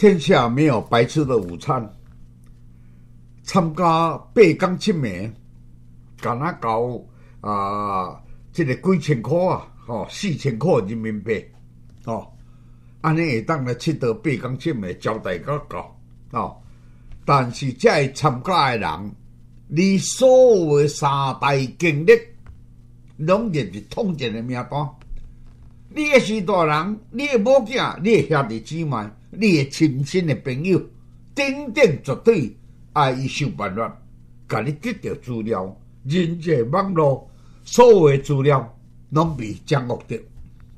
天下没有白吃的午餐。参加8天7暝，敢若交这个几千块啊，4000块人民币，安尼会当来佚佗8天7暝，招待到到，但是这会参加的人，你所有的3代经历，拢列入统战的名单。你的是大人，你的某囝，你的兄弟姊妹，你的亲身的朋友，等等，绝对爱伊想办法，甲你得到资料，人际网络所有的资料，拢被掌握着。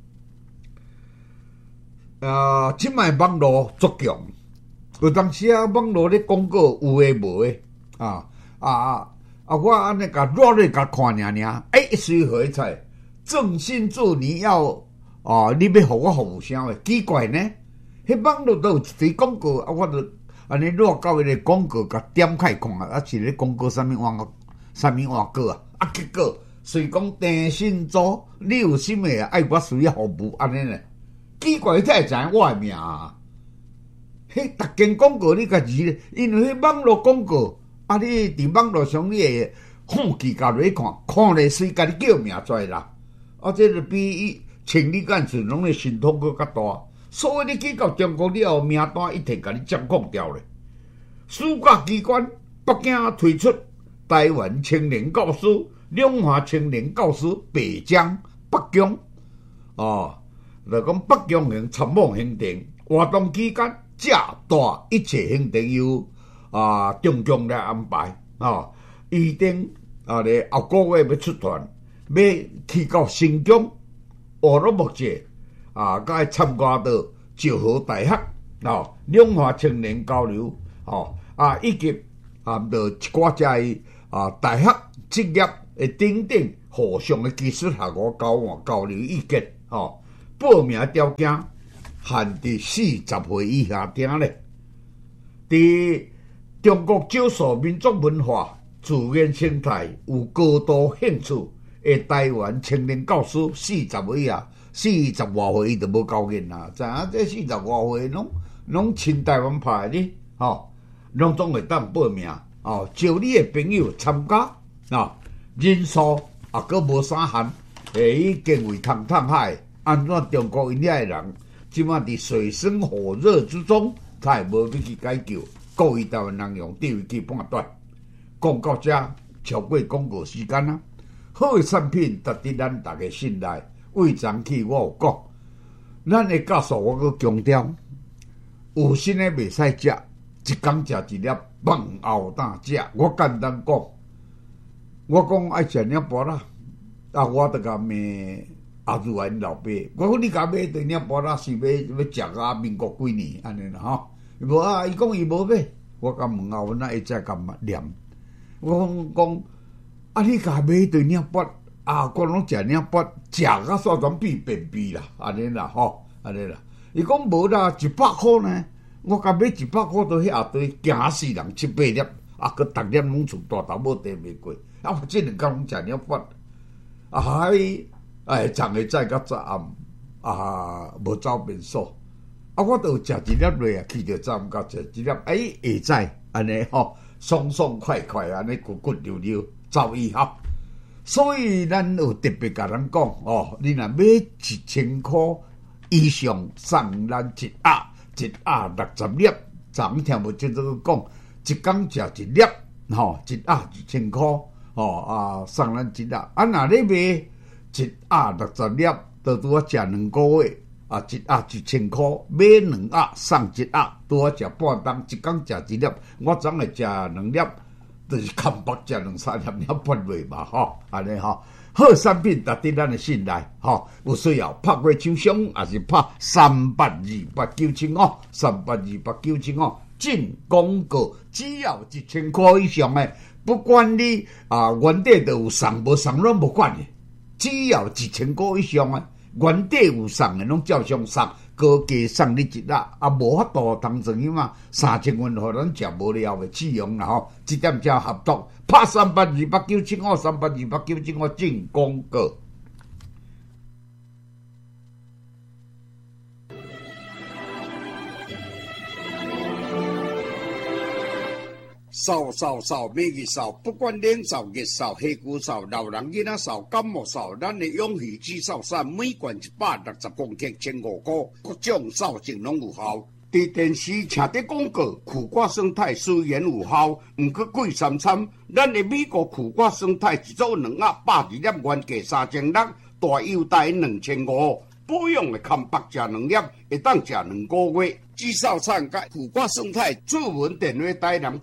即卖网络足强，有当时网络咧广告有诶无诶，我安尼甲热烈甲看尔，随回菜，郑信助你要你要互我服务啥诶？奇怪呢？迄网络都有一堆广告，我就安尼热到迄个广告，甲点开看，是咧广告啥物广告啊？结果随讲电信组，你有啥物爱我需要服务安尼呢？奇怪，才会知影我诶名啊！迄逐间广告你家己，因为迄网络广告，你伫网络上你会放弃家落看，看咧随家己叫名出来啦。这就比千里眼顺拢咧神通阁较大。所以你去到中国了后，名单一定甲你掌控掉咧。司法机关北京推出台湾青年教师、两岸青年教师北疆、北疆就讲北疆行参谋行程活动期间，这大一切行程由中共来安排预定咧后个月要出团，要去到新疆、乌鲁木齐甲参加到石河大学两岸青年交流以及到一寡遮大学职业的等等互相的技术学务交流意见报名条件限制40岁以下听咧。伫中国少数民族文化、自然生态有高度兴趣的台湾青年教师40岁以下，40外岁伊就无交瘾啦。知影这40外岁拢亲台湾派的拢总会当报名招你的朋友参加人数阁无啥限，已经为通海。安怎中国因遐的人，即马伫水深火热之中，才会无要去解救。故意台湾人用地位去判断。讲到这，超过广告时间啦。好的产品值得咱大家信赖。为昨起我有讲，咱的教授我阁强调，有心的袂使食，一工食一粒，饭后当食。我简单讲，我讲爱食两包啦，我就甲骂日本老爸，我讲你甲买对两包啦，是要食民国几年安尼啦无伊讲伊无买，我甲问阮会再甲念，我讲你甲买对两包我拢食两包，食到煞全变便秘啦，安尼啦安尼啦。伊讲无啦，100块呢，我甲买100块都遐堆，惊死人7、8粒，佮逐粒拢厝大头无地袂过，我这2工拢食两包，昨下早到早暗无走便所我都食一粒落去着早毋到食一粒，下早安尼爽爽快快安尼骨溜溜走医学。所以咱有特别甲咱讲你若买1000块以上送咱一盒60粒，昨昏听无清楚讲，一工食一粒一盒1000块送咱一盒。若你买一盒60粒，就拄啊食2个月一盒1000块，买2盒送1盒，拄啊食半冬，一工食一粒。我昨下食2粒，就是空腹食2-3粒了半落嘛安尼好产品值得咱的信赖有需要拍过厂商，也是拍382895382895进广告，只要1000块以上的，不管你原底就有送无送拢无管的。只要1000块以上的，原底有送的拢照常送，高价送你一盒，无法度通算伊嘛3000元，互咱食无了的试用啦这点才合作，拍382895382895进广告。 扫扫扫，每日扫，不管冷扫、热扫、黑菇扫、老人囡仔扫、感冒扫，咱的永续止扫伞每罐160公克，1,500块，各种扫净拢有效。伫电视请得广告，苦瓜生态虽然有效，毋过贵三参。咱的美国苦瓜生态一组200粒，原价3600，大优待2500。保养的康白食2粒，会当食2个月。至少产甲苦瓜生态主文电话台南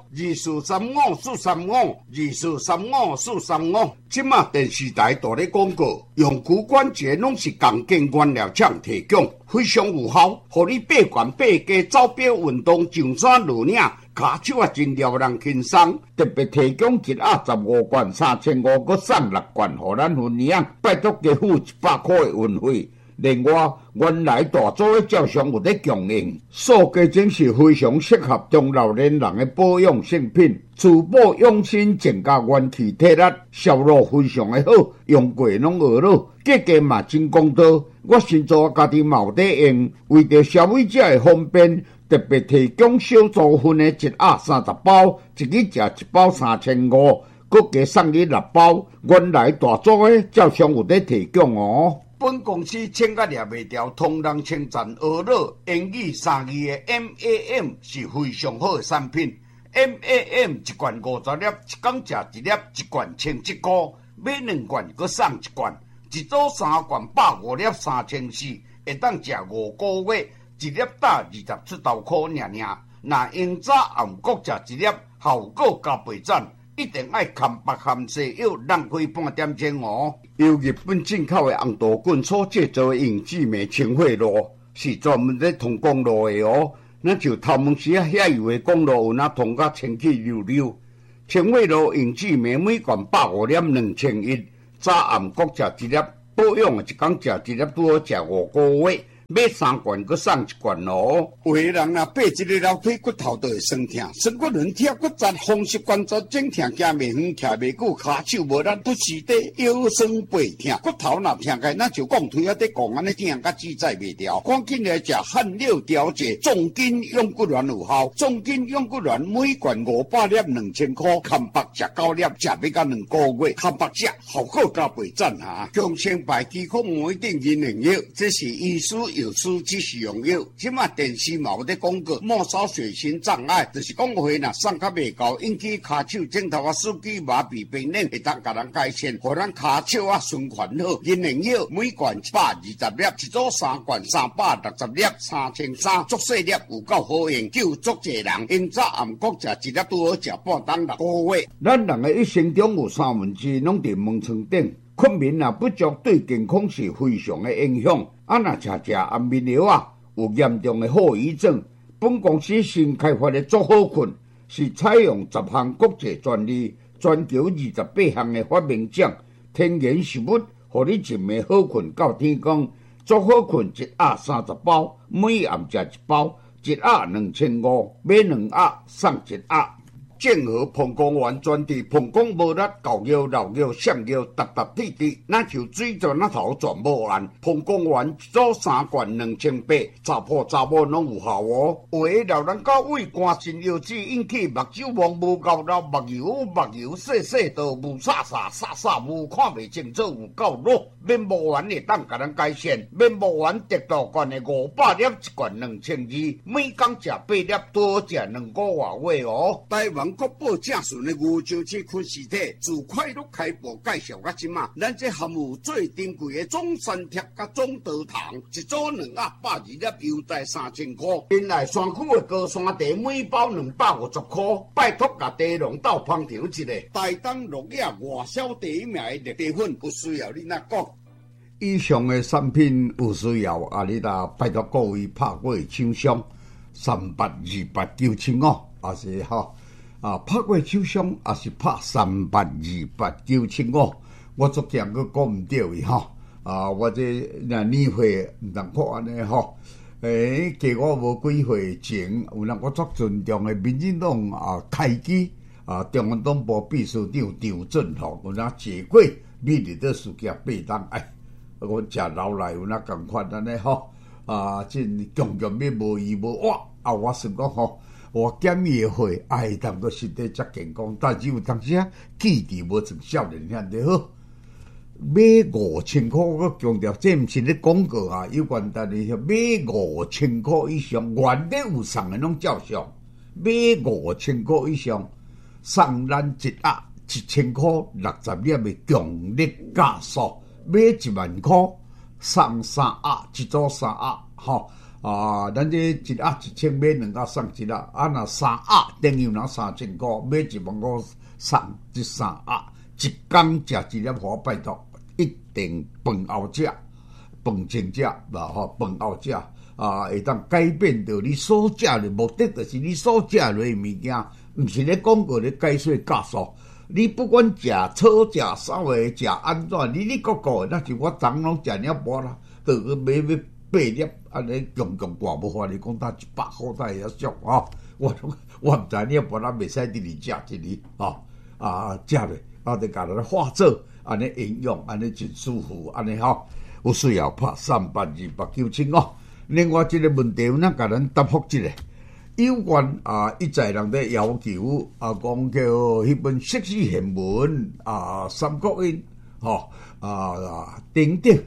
0435-435-2435，2435-435。即马电视台大咧广告，用骨关节拢是钢筋原料厂提供，非常有效，互你爬悬爬低、走表运动、上山落岭，骹手啊真撩人轻松。特别提供115罐3500，搁送6罐，互咱分享。拜托加付100块的运费。另外，原来大组的照相有咧供应，素价真是非常适合中老年人的保养性品，滋补养生，增加元气体力，销路非常的好，用过拢学了，价格嘛真公道。我先做家己嘛有在用，为着消费者的方便，特别提供小组分的1盒30包，一日食1包3500，搁加送你6包。原来大组的照相有在提供哦。本公司请甲掠袂掉，同人称赞学乐英语3字的 MAM 是非常好的产品。MAM 一罐50粒，一工食1粒，一罐1,700块，买2罐搁送1罐，一组3罐150粒3400，会当食5个月，一粒打27头块尔。若用早暗各食1粒，效果加倍赞。一定爱含白含西药，浪费半点钟哦。由日本进口的红豆棍所制造的永志美清血露，是专门在通公路的哦。那就头毛时遐油的公路有那通甲清气溜溜。清血露永志美每罐150粒2100，早暗各食1粒，保养的一工食1粒，拄好食5个月。买3罐，搁送1罐咯。有的人啊，爬一个楼梯，骨头都会酸痛，酸骨轮贴骨折，风湿关节整痛，行袂远，徛袂久，骹手无力，都是地腰酸背痛，骨头若痛开，那就讲腿啊，得讲安尼痛甲自在袂掉。赶紧来食汗六调节，重筋养骨丸有效。重筋养骨丸每罐500粒2000块，看白食9粒，食要到2个月，看白食效果加倍赞哈。强清白肌控每定银灵药，这是医师。有书只是用药，即马电视嘛有咧广告，末梢血型障碍，就是讲话若送较袂够，引起骹手肿头啊、手机麻痹、病人会当甲人改善，互咱骹手啊循环好。银灵药每罐120粒，一组3罐360粒，3300，足细粒有够好用，救足济人。因早暗各食1粒拄好食半当6个月。咱人的一生中有2/3拢伫门床顶。困眠啊不足对健康是非常的影响。若食安眠药啊，有严重的后遗症。本公司新开发的足好困，是采用10项国际专利，全球28项的发明奖，天然食物，互你一暝好困到天光。足好困1盒30包，每暗食1包，1盒2500，买2盒送1盒。健和膀胱丸专治膀胱无力、狗腰、老腰、闪腰、达滴滴，那就水泉那头全无完。膀胱丸一组3罐2800，查甫查某拢有效哦。有的老人家胃寒肾腰子引起目睭盲无够老，目睭细细道无煞无看袂清楚，有够弱。面膜丸会当甲咱改善，面膜丸得到罐的500粒，一罐2200，每工食8粒，多食2个月哦。台湾国宝正顺的牛上市昆实体，自快乐开播介绍到即马，咱这含有最珍贵的中山贴甲中德糖，一组220粒，优待3000块。原来山区的高山茶每包250块，拜托甲茶农斗捧场一下。台东落叶外销第一名的茶粉，有需要你哪讲？以上的产品有需要你拜托各位拍过厂商382895也是拍过手商也是拍382895，我昨天佫讲唔对伊我这年岁唔通看安尼加我无几岁前，有人我足尊重的民进党开机中央党部秘书长张振宏，有人坐过美丽的事件8当，我食老来有那共款安尼真强要无依无我我算讲我减伊的血，会当个身体较健康。但是有当时啊，记忆无像少年遐尼好。买5000块，我强调，这毋是咧广告啊，有关单的买5000块以上，原来有送的拢照送。买5000块以上，送咱一盒1000块60粒的强力加速，买10000块送3盒，一组3盒，吼。咱这一盒1000买2盒送1盒，若3盒等于若3000块，买10000块送这3盒，一工食1粒，互我拜托。一定饭后食，饭前食，饭后食会当改变到你所食的目的，就是你所食落的物件，毋是咧广告咧解说教唆。你不管食炒食烧的食安怎，你各个，那是我昨拢食了无啦，倒去买8粒，安尼强挂无法，你讲他100块才会俗吼。我毋知你无咱袂使伫里食一哩食咧，就甲咱化做。安尼营养，安尼真舒服，安尼吼，有需要拍38289哦。另外一个问题，咱甲咱答复一下，有关一再人在要求讲叫迄本《释字宪文》三国印等等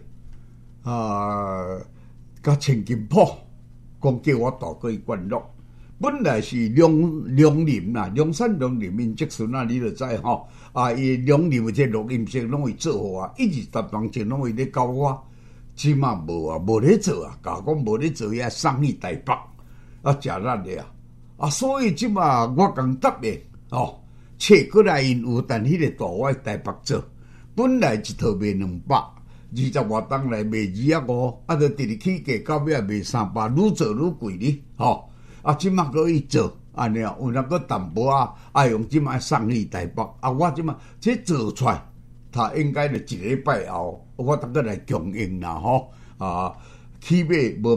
甲千金铺，讲叫我渡过关落。本来是梁林啦，梁山梁林因即阵你就知吼。伊梁林的这录音室拢会做互我，一直10年前拢会咧教我，即马无咧做啊，甲讲无咧做遐送去台北食咱的所以即马我共答应找过来因有，但迄个图我台北做，本来一套卖220外档来卖250，就直起价到尾卖300，愈做愈贵哩即马可以做。安尼有那个淡薄用即摆送去台北我即摆这做出来，他应该就1礼拜后，我当个来供应啦起码无